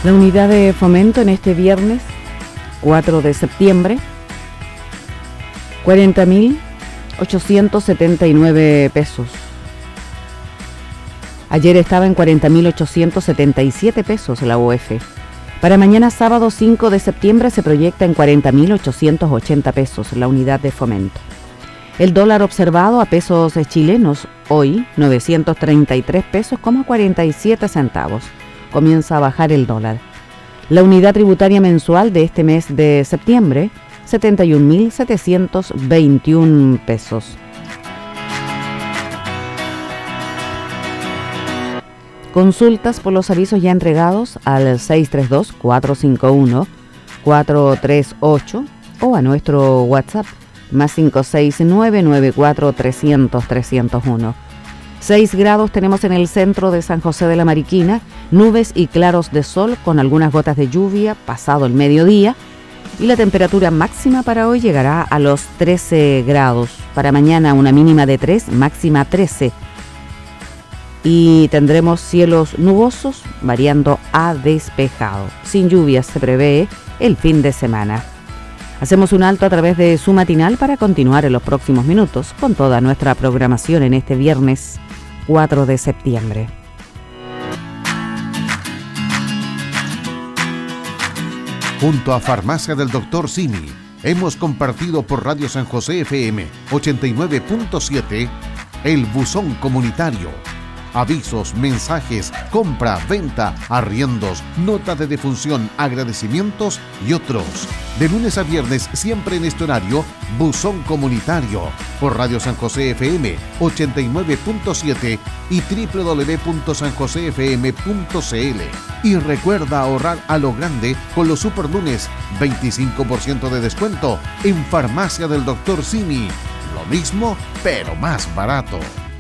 La unidad de fomento en este viernes 4 de septiembre, 40.879 pesos. Ayer estaba en 40.877 pesos la UF. Para mañana sábado 5 de septiembre se proyecta en 40.880 pesos la unidad de fomento. El dólar observado a pesos chilenos hoy 933 pesos como 47 centavos. Comienza a bajar el dólar. La unidad tributaria mensual de este mes de septiembre 71.721 pesos. Consultas por los avisos ya entregados al 632-451-438 o a nuestro WhatsApp más 569-94-300-301. 6 grados tenemos en el centro de San José de la Mariquina, nubes y claros de sol con algunas gotas de lluvia pasado el mediodía y la temperatura máxima para hoy llegará a los 13 grados. Para mañana una mínima de 3, máxima 13. Y tendremos cielos nubosos variando a despejado. Sin lluvias se prevé el fin de semana. Hacemos un alto a través de su matinal para continuar en los próximos minutos con toda nuestra programación en este viernes 4 de septiembre. Junto a Farmacia del Dr. Simi, hemos compartido por Radio San José FM 89.7 El Buzón Comunitario. Avisos, mensajes, compra, venta, arriendos, nota de defunción, agradecimientos y otros. De lunes a viernes, siempre en este horario, Buzón Comunitario, por Radio San José FM 89.7 y www.sanjosefm.cl. Y recuerda ahorrar a lo grande con los superlunes, 25% de descuento en Farmacia del Dr. Simi. Lo mismo, pero más barato.